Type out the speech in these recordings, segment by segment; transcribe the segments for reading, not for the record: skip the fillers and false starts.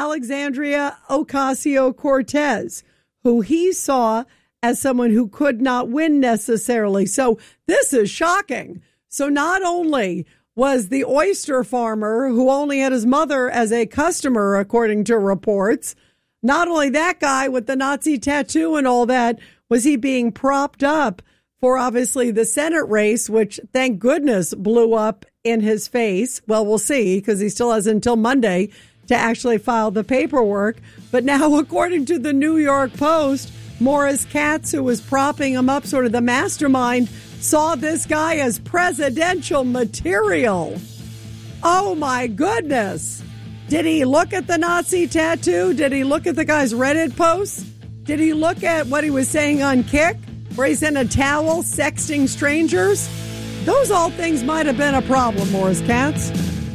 Alexandria Ocasio-Cortez, who he saw as someone who could not win necessarily. So this is shocking. So not only was the oyster farmer who only had his mother as a customer, according to reports, not only that guy with the Nazi tattoo and all that, was he being propped up for obviously the Senate race, which thank goodness blew up in his face. Well, we'll see, because he still has until Monday to actually file the paperwork. But now, according to the New York Post, Morris Katz, who was propping him up, sort of the mastermind, saw this guy as presidential material. Oh, my goodness. Did he look at the Nazi tattoo? Did he look at the guy's Reddit posts? Did he look at what he was saying on Kick, where he's in a towel sexting strangers? Those all things might have been a problem, Morris Katz.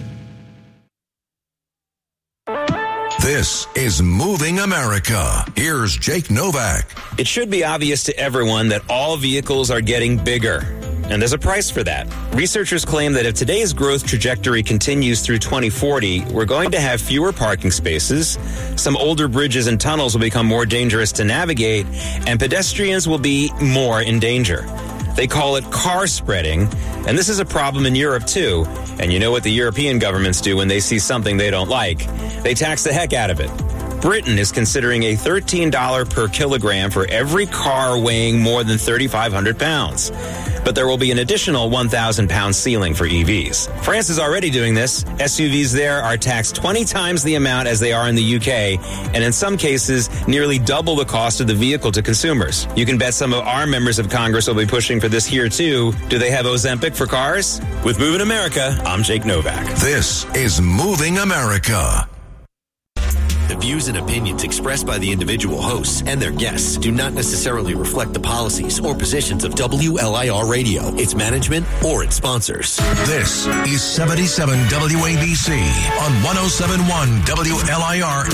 This is Moving America. Here's Jake Novak. It should be obvious to everyone that all vehicles are getting bigger, and there's a price for that. Researchers claim that if today's growth trajectory continues through 2040, we're going to have fewer parking spaces, some older bridges and tunnels will become more dangerous to navigate, and pedestrians will be more in danger. They call it car spreading, and this is a problem in Europe too. And you know what the European governments do when they see something they don't like? They tax the heck out of it. Britain is considering a $13 per kilogram for every car weighing more than 3,500 pounds. But there will be an additional 1,000-pound ceiling for EVs. France is already doing this. SUVs there are taxed 20 times the amount as they are in the UK, and in some cases, nearly double the cost of the vehicle to consumers. You can bet some of our members of Congress will be pushing for this here, too. Do they have Ozempic for cars? With Moving America, I'm Jake Novak. This is Moving America. The views and opinions expressed by the individual hosts and their guests do not necessarily reflect the policies or positions of WLIR Radio, its management, or its sponsors. This is 77 WABC on 107.1 WLIR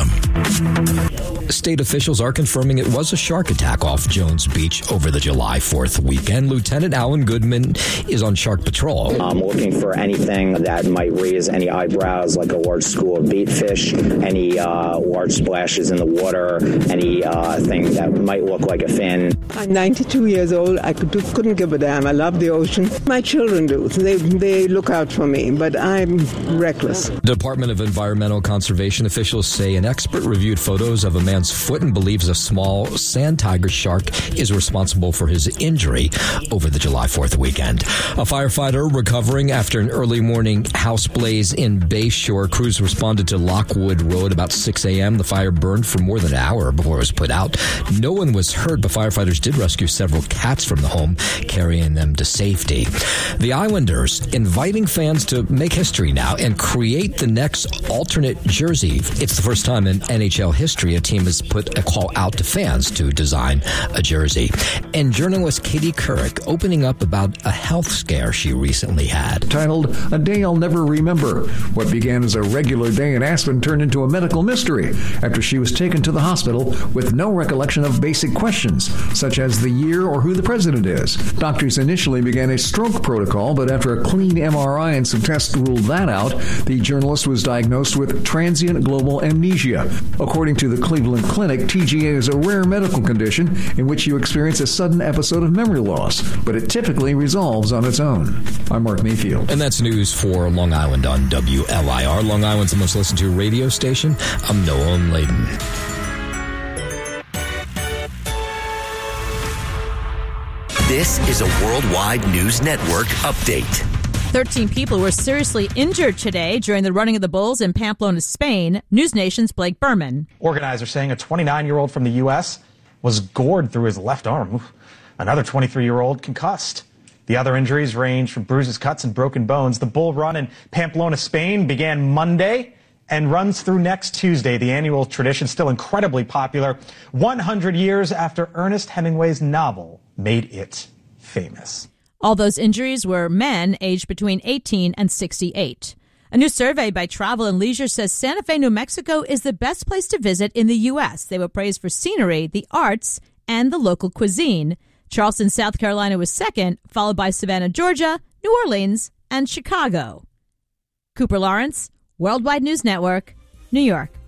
FM. State officials are confirming it was a shark attack off Jones Beach over the July 4th weekend. Lieutenant Alan Goodman is on shark patrol. I'm looking for anything that might raise any eyebrows, like a large school of bait fish, any large splashes in the water, any thing that might look like a fin. I'm 92 years old. I couldn't give a damn. I love the ocean. My children do. They look out for me, but I'm reckless. Department of Environmental Conservation officials say an expert reviewed photos of a man's foot and believes a small sand tiger shark is responsible for his injury over the July 4th weekend. A firefighter recovering after an early morning house blaze in Bayshore. Crews responded to Lockwood Road about 6 a.m. The fire burned for more than an hour before it was put out. No one was hurt, but firefighters did rescue several cats from the home, carrying them to safety. The Islanders inviting fans to make history now and create the next alternate jersey. It's the first time in NHL history a team has put a call out to fans to design a jersey. And journalist Katie Couric opening up about a health scare she recently had. Titled, A Day I'll Never Remember. What began as a regular day in Aspen turned into a medical mystery after she was taken to the hospital with no recollection of basic questions, such as the year or who the president is. Doctors initially began a stroke protocol, but after a clean MRI and some tests ruled that out, the journalist was diagnosed with transient global amnesia. According to the Cleveland Clinic, TGA is a rare medical condition in which you experience a sudden episode of memory loss, but it typically resolves on its own. I'm Mark Mayfield. And that's news for Long Island on WLIR. Long Island's the most listened to radio station. I'm Noah Layden. This is a Worldwide News Network update. 13 people were seriously injured today during the running of the bulls in Pamplona, Spain. News Nation's Blake Berman. Organizers saying a 29-year-old from the U.S. was gored through his left arm. Another 23-year-old concussed. The other injuries range from bruises, cuts, and broken bones. The bull run in Pamplona, Spain began Monday and runs through next Tuesday. The annual tradition still incredibly popular 100 years after Ernest Hemingway's novel made it famous. All those injuries were men aged between 18 and 68. A new survey by Travel and Leisure says Santa Fe, New Mexico is the best place to visit in the U.S. They were praised for scenery, the arts, and the local cuisine. Charleston, South Carolina was second, followed by Savannah, Georgia, New Orleans, and Chicago. Cooper Lawrence, Worldwide News Network, New York.